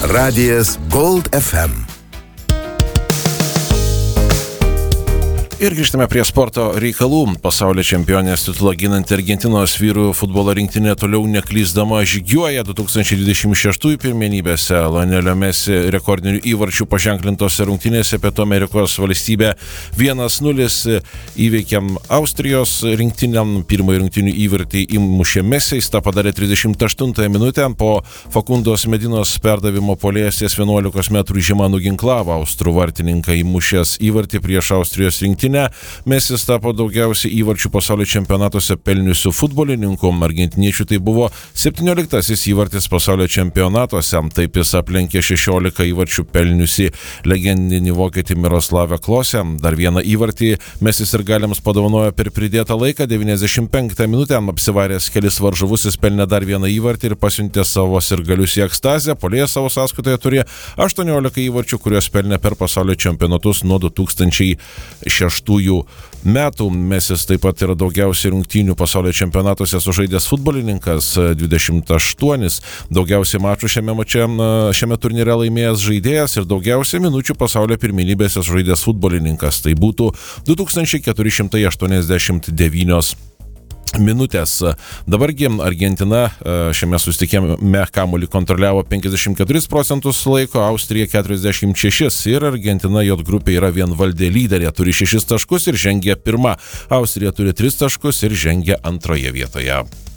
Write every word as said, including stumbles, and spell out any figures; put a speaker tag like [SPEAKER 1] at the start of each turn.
[SPEAKER 1] Radijas Gold F M. Ir grįžtame prie sporto reikalų. Pasaulio čempionės titulą ginanti Argentinos vyrų futbolo rinktinė toliau neklysdama žygiuoja du tūkstančiai dvidešimt šeštųjų pirmenybėse. Lionelio Messi rekordinių įvarčių paženklintose rungtynėse Pietų Amerikos valstybė vienas nulis įveikėm Austrijos rinktinėm. Pirmąjį rungtynių įvartį įmušė Messi, jis tą padarė trisdešimt aštuntąją minutę. Po Fakundos Medinos perdavimo puolėjas ties vienuolikos metrų žema nuginklavo austrų vartininką įmušęs įvartį prieš Austrijos rinktinę. Mesis tapo daugiausiai įvarčių pasaulio čempionatuose pelniusių futbolininkų. Argentiniečių tai buvo septynioliktasis įvartis pasaulio čempionatuose. Taip jis aplenkė šešiolika įvarčių pelniusi legendinį vokietį Miroslavą Klose. Dar vieną įvartį Mesis ir galiams padovanojo per pridėtą laiką. devyniasdešimt penktąją minutę apsivaręs kelis varžovus jis pelnė dar vieną įvartį ir pasiuntė savo sirgalius į ekstazę. Puolėjas savo sąskaitoje turėjo aštuoniolika įvarčių, kuriuos pelnė per pasaulio čempionatus nuo du tūkstančiai šeštųjų metų. Mesis taip pat yra daugiausiai rungtynių pasaulio čempionatuose sužaidęs futbolininkas, dvidešimt aštuonis. Daugiausiai mačų šiame mače, šiame turnyre laimėjęs žaidėjas ir daugiausiai minučių pasaulio pirmenybėse sužaidęs futbolininkas. Tai būtų du tūkstančiai keturi šimtai aštuoniasdešimt devynios minutės. Dabargi Argentina šiame susitikime kamuolį kontroliavo penkiasdešimt keturis procentus laiko, Austrija keturiasdešimt šešis ir Argentina J grupė yra vienvaldė lyderė, turi šešis taškus ir žengia pirma. Austrija turi tris taškus ir žengia antroje vietoje.